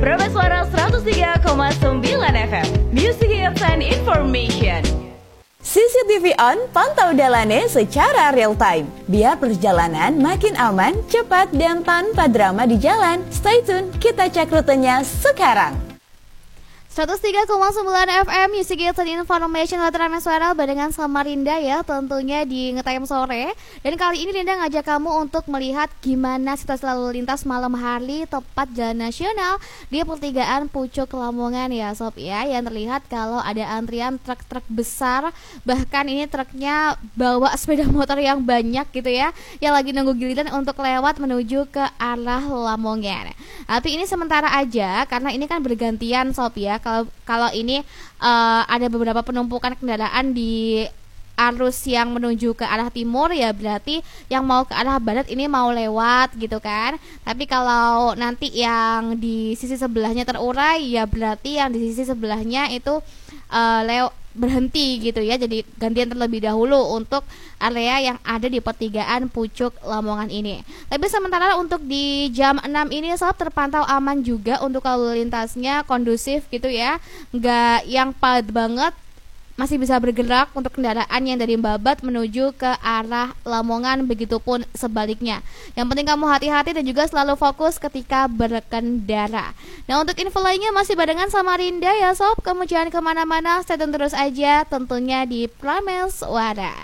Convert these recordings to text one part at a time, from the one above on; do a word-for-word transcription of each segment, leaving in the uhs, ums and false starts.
Prameswara seratus tiga koma sembilan F M. Music Hits and Information. C C T V On, pantau Dalane secara real time. Biar perjalanan makin aman, cepat, dan tanpa drama di jalan. Stay tune, kita cek rutenya sekarang. seratus tiga koma sembilan F M Music Hits and Information Prameswara barengan sama Rinda ya, tentunya di Ngetime Sore. Dan kali ini Rinda ngajak kamu untuk melihat gimana situasi lalu lintas malam hari tepat Jalan Nasional di pertigaan Pucuk Lamongan ya Sob ya. Yang terlihat kalau ada antrian truk-truk besar, bahkan ini truknya bawa sepeda motor yang banyak gitu ya, yang lagi nunggu giliran untuk lewat menuju ke arah Lamongan. Tapi ini sementara aja karena ini kan bergantian Sob ya. Kalau kalau ini uh, ada beberapa penumpukan kendaraan di arus yang menuju ke arah timur ya, berarti yang mau ke arah barat ini mau lewat gitu kan. Tapi kalau nanti yang di sisi sebelahnya terurai ya berarti yang di sisi sebelahnya itu uh, lew berhenti gitu ya. Jadi gantian terlebih dahulu untuk area yang ada di pertigaan Pucuk Lamongan ini. Tapi sementara untuk di jam enam ini Sob terpantau aman juga untuk lalu lintasnya, kondusif gitu ya. Nggak yang padat banget, masih bisa bergerak untuk kendaraan yang dari Babat menuju ke arah Lamongan, begitupun sebaliknya. Yang penting kamu hati-hati dan juga selalu fokus ketika berkendara. Nah untuk info lainnya masih barengan sama Rinda ya Sob. Kamu jangan kemana-mana, stay tune terus aja tentunya di Prameswara.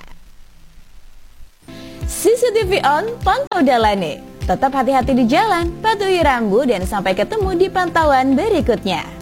C C T V On, pantau Dalane. Tetap hati-hati di jalan, patuhi rambu, dan sampai ketemu di pantauan berikutnya.